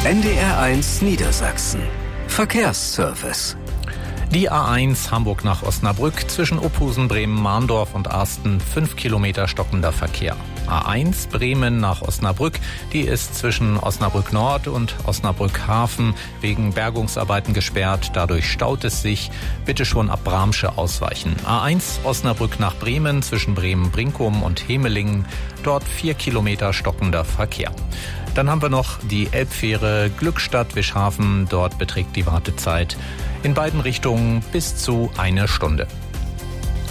NDR1 Niedersachsen. Verkehrsservice. Die A1 Hamburg nach Osnabrück zwischen Ophusen, Bremen, Mahndorf und Arsten 5 Kilometer stockender Verkehr. A1 Bremen nach Osnabrück, die ist zwischen Osnabrück Nord und Osnabrück Hafen wegen Bergungsarbeiten gesperrt. Dadurch staut es sich. Bitte schon ab Bramsche ausweichen. A1 Osnabrück nach Bremen zwischen Bremen-Brinkum und Hemelingen. Dort 4 Kilometer stockender Verkehr. Dann haben wir noch die Elbfähre Glückstadt-Wischhafen. Dort beträgt die Wartezeit in beiden Richtungen bis zu 1 Stunde.